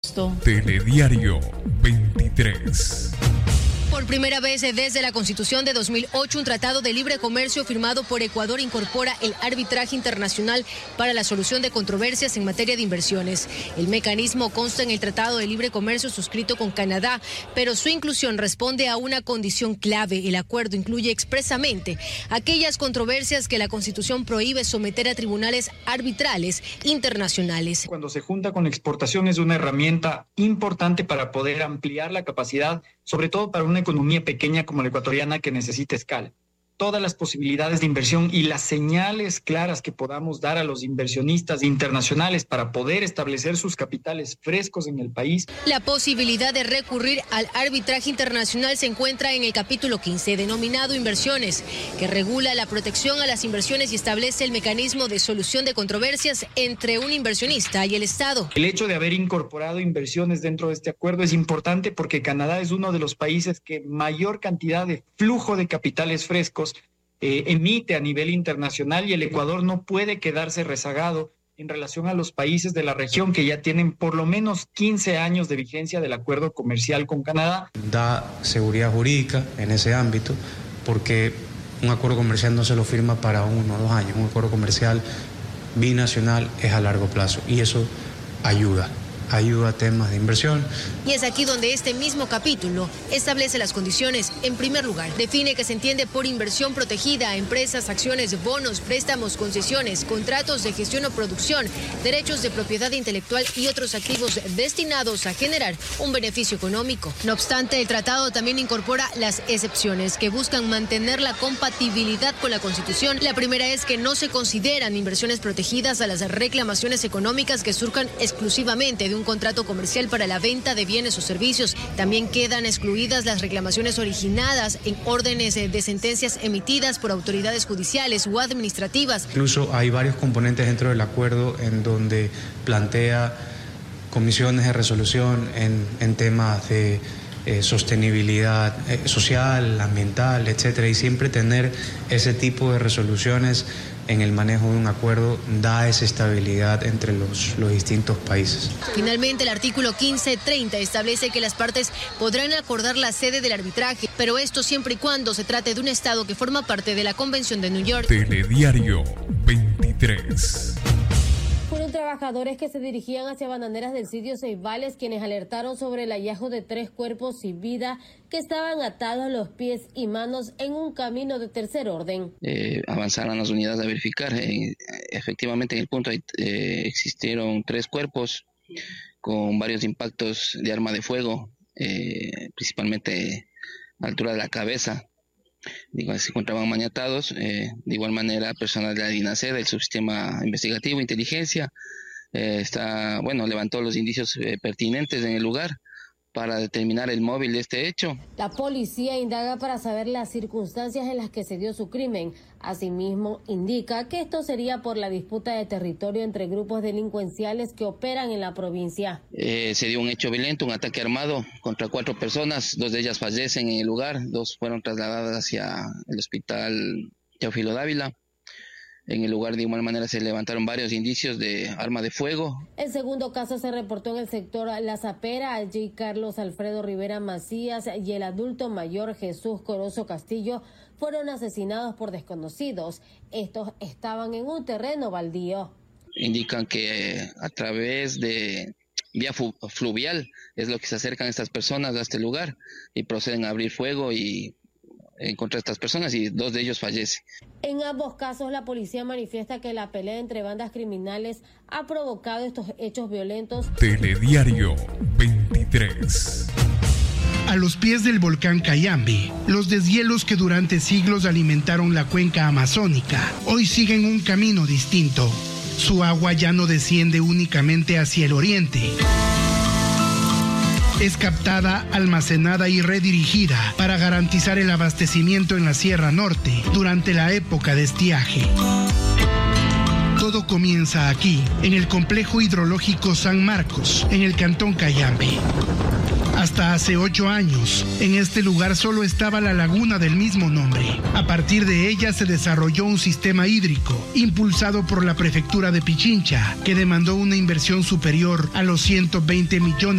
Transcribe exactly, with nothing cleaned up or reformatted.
Telediario veintitrés. Por primera vez desde la Constitución de dos mil ocho, un tratado de libre comercio firmado por Ecuador incorpora el arbitraje internacional para la solución de controversias en materia de inversiones. El mecanismo consta en el Tratado de Libre Comercio suscrito con Canadá, pero su inclusión responde a una condición clave. El acuerdo incluye expresamente aquellas controversias que la Constitución prohíbe someter a tribunales arbitrales internacionales. Cuando se junta con exportación es una herramienta importante para poder ampliar la capacidad, sobre todo para una economía pequeña como la ecuatoriana que necesita escala. Todas las posibilidades de inversión y las señales claras que podamos dar a los inversionistas internacionales para poder establecer sus capitales frescos en el país. La posibilidad de recurrir al arbitraje internacional se encuentra en el capítulo quince, denominado Inversiones, que regula la protección a las inversiones y establece el mecanismo de solución de controversias entre un inversionista y el Estado. El hecho de haber incorporado inversiones dentro de este acuerdo es importante porque Canadá es uno de los países que mayor cantidad de flujo de capitales frescos Eh, emite a nivel internacional, y el Ecuador no puede quedarse rezagado en relación a los países de la región que ya tienen por lo menos quince años de vigencia del acuerdo comercial con Canadá. Da seguridad jurídica en ese ámbito porque un acuerdo comercial no se lo firma para uno o dos años, un acuerdo comercial binacional es a largo plazo y eso ayuda. ayuda a temas de inversión. Y es aquí donde este mismo capítulo establece las condiciones. En primer lugar, define que se entiende por inversión protegida empresas, acciones, bonos, préstamos, concesiones, contratos de gestión o producción, derechos de propiedad intelectual y otros activos destinados a generar un beneficio económico. No obstante, el tratado también incorpora las excepciones que buscan mantener la compatibilidad con la Constitución. La primera es que no se consideran inversiones protegidas a las reclamaciones económicas que surjan exclusivamente de un un contrato comercial para la venta de bienes o servicios. También quedan excluidas las reclamaciones originadas en órdenes de sentencias emitidas por autoridades judiciales o administrativas. Incluso hay varios componentes dentro del acuerdo en donde plantea comisiones de resolución en, en temas de eh, sostenibilidad eh, social, ambiental, etcétera, y siempre tener ese tipo de resoluciones en el manejo de un acuerdo da esa estabilidad entre los, los distintos países. Finalmente, el artículo quince treinta establece que las partes podrán acordar la sede del arbitraje, pero esto siempre y cuando se trate de un estado que forma parte de la Convención de New York. Telediario veintitrés. Fueron trabajadores que se dirigían hacia Bananeras del sitio Ceibales quienes alertaron sobre el hallazgo de tres cuerpos sin vida que estaban atados a los pies y manos en un camino de tercer orden. Eh, avanzaron las unidades a verificar. Eh, efectivamente, en el punto eh, existieron tres cuerpos con varios impactos de arma de fuego, eh, principalmente a la altura de la cabeza. Digo, se encontraban maniatados. Eh, de igual manera, personal de la DINASED, del subsistema investigativo, inteligencia, eh, está, bueno, levantó los indicios eh, pertinentes en el lugar para determinar el móvil de este hecho. La policía indaga para saber las circunstancias en las que se dio su crimen. Asimismo, indica que esto sería por la disputa de territorio entre grupos delincuenciales que operan en la provincia. Eh, se dio un hecho violento, un ataque armado contra cuatro personas. Dos de ellas fallecen en el lugar, dos fueron trasladadas hacia el hospital Teófilo Dávila. En el lugar de igual manera se levantaron varios indicios de arma de fuego. El segundo caso se reportó en el sector La Zapera. Allí Carlos Alfredo Rivera Macías y el adulto mayor Jesús Corozo Castillo fueron asesinados por desconocidos. Estos estaban en un terreno baldío. Indican que eh, a través de vía fluvial es lo que se acercan estas personas a este lugar y proceden a abrir fuego y en contra de estas personas, y dos de ellos fallecen. En ambos casos, la policía manifiesta que la pelea entre bandas criminales ha provocado estos hechos violentos. Telediario veintitrés. A los pies del volcán Cayambe, los deshielos que durante siglos alimentaron la cuenca amazónica hoy siguen un camino distinto. Su agua ya no desciende únicamente hacia el oriente. Es captada, almacenada y redirigida para garantizar el abastecimiento en la Sierra Norte durante la época de estiaje. Todo comienza aquí, en el complejo hidrológico San Marcos, en el cantón Cayambe. Hasta hace ocho años, en este lugar solo estaba la laguna del mismo nombre. A partir de ella se desarrolló un sistema hídrico impulsado por la prefectura de Pichincha, que demandó una inversión superior a los ciento veinte millones